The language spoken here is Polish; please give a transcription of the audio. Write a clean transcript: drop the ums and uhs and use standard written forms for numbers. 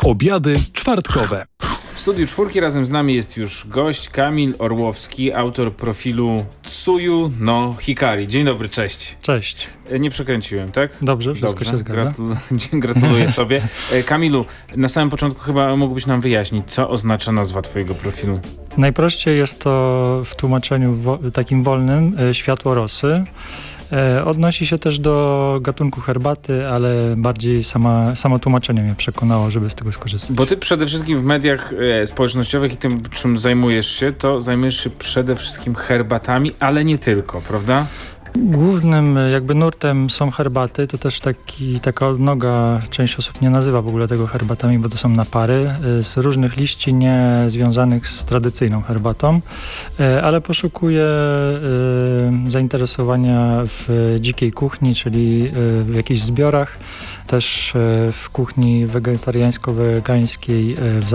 Obiady czwartkowe. W studiu Czwórki razem z nami jest już gość Kamil Orłowski, autor profilu Tsuyu no Hikari. Dzień dobry, cześć. Cześć. Nie przekręciłem, tak? Dobrze, wszystko się zgadza. Gratuluję sobie. Kamilu, na samym początku chyba mógłbyś nam wyjaśnić, co oznacza nazwa twojego profilu. Najprościej jest to w tłumaczeniu takim wolnym światło rosy. Odnosi się też do gatunku herbaty, ale bardziej samo tłumaczenie mnie przekonało, żeby z tego skorzystać. Bo ty przede wszystkim w mediach społecznościowych i tym, czym zajmujesz się, to zajmujesz się przede wszystkim herbatami, ale nie tylko, prawda? Głównym jakby nurtem są herbaty, to też taka odnoga, część osób nie nazywa w ogóle tego herbatami, bo to są napary z różnych liści nie związanych z tradycyjną herbatą, ale poszukuję zainteresowania w dzikiej kuchni, czyli w jakichś zbiorach, też w kuchni wegetariańsko-wegańskiej, w